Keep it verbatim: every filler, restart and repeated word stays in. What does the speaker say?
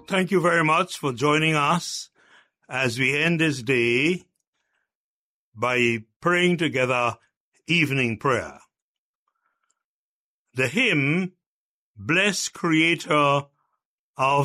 thank you very much for joining us as we end this day by praying together evening prayer. The hymn, Bless Creator of